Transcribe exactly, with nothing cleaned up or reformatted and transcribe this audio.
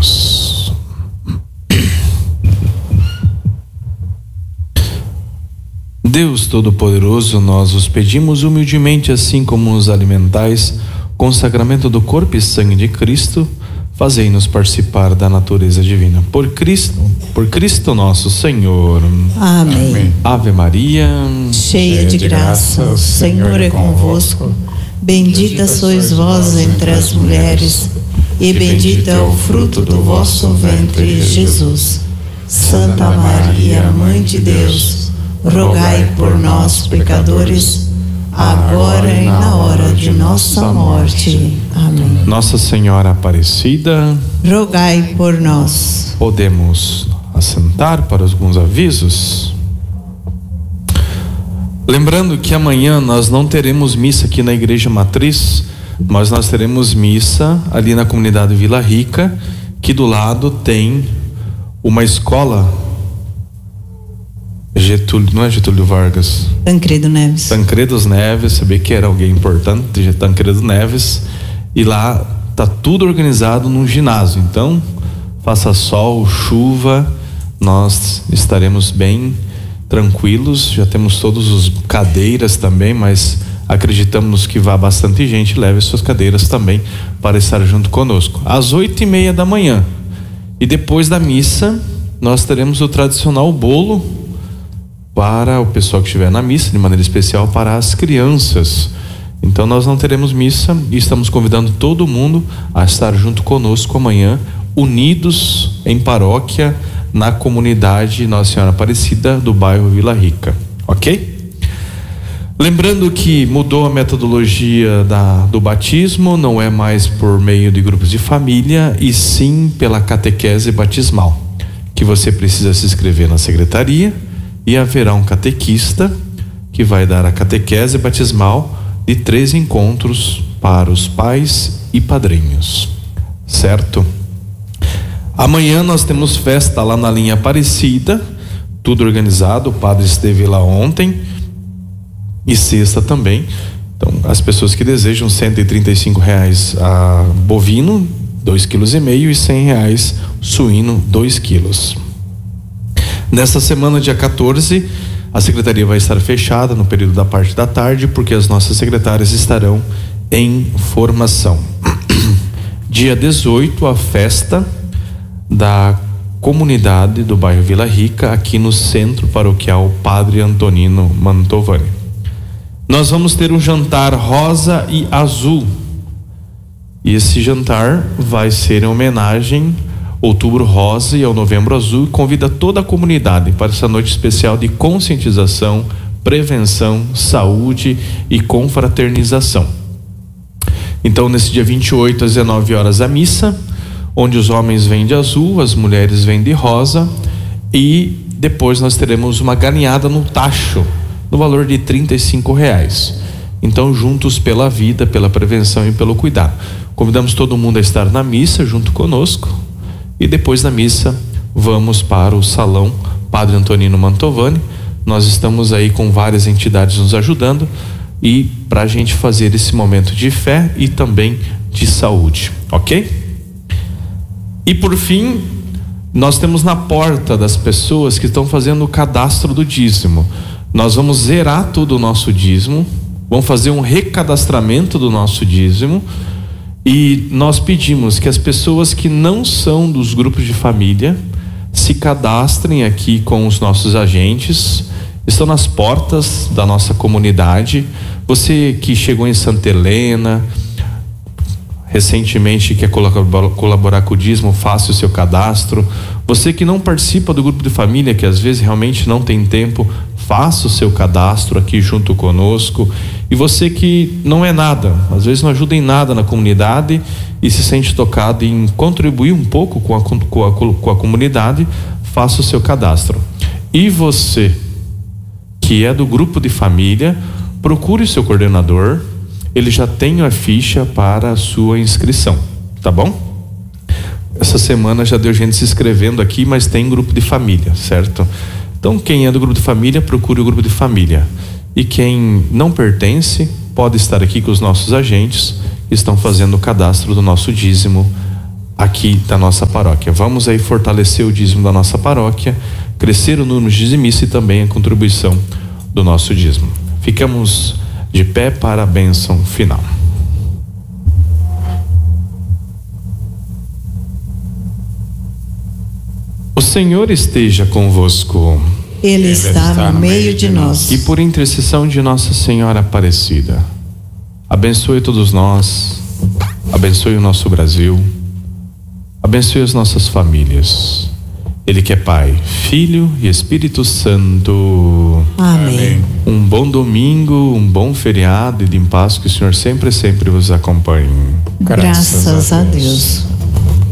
Oremos. Deus Todo-Poderoso, nós os pedimos humildemente, assim como nos alimentais com o sacramento do corpo e sangue de Cristo, fazei-nos participar da natureza divina. Por Cristo, por Cristo nosso Senhor. Amém. Amém. Ave Maria, cheia de graça, o Senhor é convosco. Bendita sois vós entre as mulheres, e bendito é o fruto do vosso ventre, Jesus. Santa Maria, Mãe de Deus, rogai por nós, pecadores, agora e na hora de nossa morte. Amém. Nossa Senhora Aparecida, rogai por nós. Podemos assentar para alguns avisos? Lembrando que amanhã nós não teremos missa aqui na Igreja Matriz, mas nós teremos missa ali na comunidade Vila Rica, que do lado tem uma escola Getúlio, não é Getúlio Vargas? Tancredo Neves. Tancredo Neves, sabia que era alguém importante, Tancredo Neves, e lá tá tudo organizado num ginásio. Então, faça sol, chuva, nós estaremos bem tranquilos. Já temos todos os cadeiras também, mas acreditamos que vá bastante gente. Leve suas cadeiras também para estar junto conosco. Às oito e meia da manhã. E depois da missa, nós teremos o tradicional bolo para o pessoal que estiver na missa, de maneira especial para as crianças. Então nós não teremos missa e estamos convidando todo mundo a estar junto conosco amanhã, unidos em paróquia, na comunidade Nossa Senhora Aparecida do bairro Vila Rica, ok? Lembrando que mudou a metodologia da, do batismo, não é mais por meio de grupos de família, e sim pela catequese batismal, que você precisa se inscrever na secretaria, e haverá um catequista que vai dar a catequese batismal de três encontros para os pais e padrinhos, certo? Amanhã nós temos festa lá na linha Aparecida, tudo organizado, o padre esteve lá ontem, e sexta também. Então as pessoas que desejam, cento e trinta e cinco reais a bovino, dois quilos e meio, e cem reais suíno, dois quilos. Nessa semana, dia quatorze, a secretaria vai estar fechada no período da parte da tarde, porque as nossas secretárias estarão em formação. Dia dezoito, a festa da comunidade do bairro Vila Rica, aqui no Centro Paroquial Padre Antonino Mantovani. Nós vamos ter um jantar rosa e azul, e esse jantar vai ser em homenagem Outubro Rosa e ao Novembro Azul, e convida toda a comunidade para essa noite especial de conscientização, prevenção, saúde e confraternização. Então, nesse dia vinte e oito, às dezenove horas, a missa, onde os homens vêm de azul, as mulheres vêm de rosa, e depois nós teremos uma galinhada no tacho, no valor de trinta e cinco reais. Então, juntos pela vida, pela prevenção e pelo cuidado. Convidamos todo mundo a estar na missa junto conosco. E depois da missa, vamos para o salão Padre Antonino Mantovani. Nós estamos aí com várias entidades nos ajudando, e para a gente fazer esse momento de fé e também de saúde, ok? E por fim, nós temos na porta das pessoas que estão fazendo o cadastro do dízimo. Nós vamos zerar todo o nosso dízimo, vamos fazer um recadastramento do nosso dízimo. E nós pedimos que as pessoas que não são dos grupos de família se cadastrem aqui com os nossos agentes. Estão nas portas da nossa comunidade. Você que chegou em Santa Helena, recentemente quer colaborar com o dízimo, faça o seu cadastro. Você que não participa do grupo de família, que às vezes realmente não tem tempo, faça o seu cadastro aqui junto conosco. E você que não é nada, às vezes não ajuda em nada na comunidade e se sente tocado em contribuir um pouco com a, com a, com a comunidade, faça o seu cadastro. E você que é do grupo de família, procure o seu coordenador, ele já tem a ficha para a sua inscrição, tá bom? Essa semana já deu gente se inscrevendo aqui, mas tem grupo de família, certo? Então quem é do grupo de família, procure o grupo de família. E quem não pertence, pode estar aqui com os nossos agentes que estão fazendo o cadastro do nosso dízimo aqui da nossa paróquia. Vamos aí fortalecer o dízimo da nossa paróquia, crescer o número de dizimistas e também a contribuição do nosso dízimo. Ficamos de pé para a bênção final. O Senhor esteja convosco. Ele está no meio de nós. E por intercessão de Nossa Senhora Aparecida, abençoe todos nós, abençoe o nosso Brasil, abençoe as nossas famílias. Ele que é Pai, Filho e Espírito Santo. Amém. Um bom domingo, um bom feriado e de paz, que o Senhor sempre, sempre vos acompanhe. Graças a Deus.